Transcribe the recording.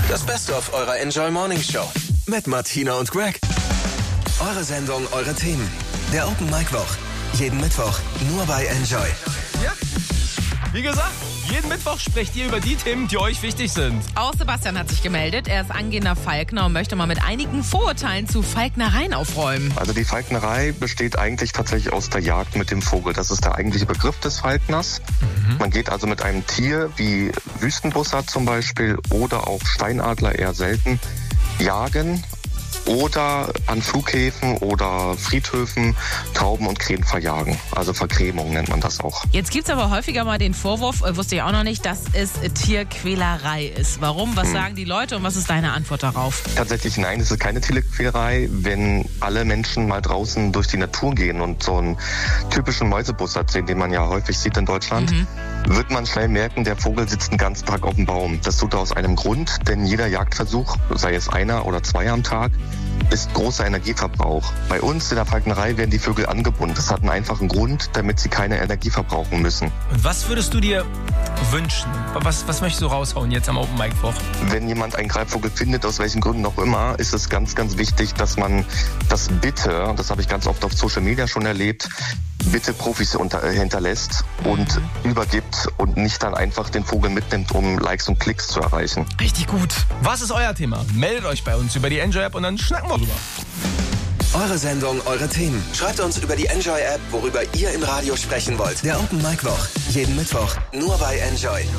Das Beste auf eurer Enjoy Morning Show mit Martina und Greg. Eure Sendung, eure Themen. Der Open Mic Woch. Jeden Mittwoch nur bei Enjoy. Ja, wie gesagt, jeden Mittwoch sprecht ihr über die Themen, die euch wichtig sind. Auch Sebastian hat sich gemeldet. Er ist angehender Falkner und möchte mal mit einigen Vorurteilen zu Falknereien aufräumen. Also die Falknerei besteht eigentlich tatsächlich aus der Jagd mit dem Vogel. Das ist der eigentliche Begriff des Falkners. Man geht also mit einem Tier wie Wüstenbussard zum Beispiel oder auch Steinadler eher selten jagen oder an Flughäfen oder Friedhöfen Tauben und Krähen verjagen. Also Vergrämung nennt man das auch. Jetzt gibt es aber häufiger mal den Vorwurf, wusste ich auch noch nicht, dass es Tierquälerei ist. Warum? Was sagen die Leute und was ist deine Antwort darauf? Tatsächlich nein, es ist keine Tierquälerei, wenn alle Menschen mal draußen durch die Natur gehen und so einen typischen Mäusebussard sehen, den man ja häufig sieht in Deutschland, wird man schnell merken, der Vogel sitzt den ganzen Tag auf dem Baum. Das tut er aus einem Grund, denn jeder Jagdversuch, sei es einer oder zwei am Tag, ist großer Energieverbrauch. Bei uns in der Falknerei werden die Vögel angebunden. Das hat einen einfachen Grund, damit sie keine Energie verbrauchen müssen. Und was würdest du dir wünschen? Was möchtest du raushauen jetzt am Open Mic Woch? Wenn jemand einen Greifvogel findet, aus welchen Gründen auch immer, ist es ganz, ganz wichtig, dass man das bitte, das habe ich ganz oft auf Social Media schon erlebt, bitte Profis hinterlässt und übergibt und nicht dann einfach den Vogel mitnimmt, um Likes und Klicks zu erreichen. Richtig gut. Was ist euer Thema? Meldet euch bei uns über die Enjoy-App und dann schnacken wir drüber. Eure Sendung, eure Themen. Schreibt uns über die Enjoy App, worüber ihr im Radio sprechen wollt. Der Open Mic Woch. Jeden Mittwoch nur bei Enjoy.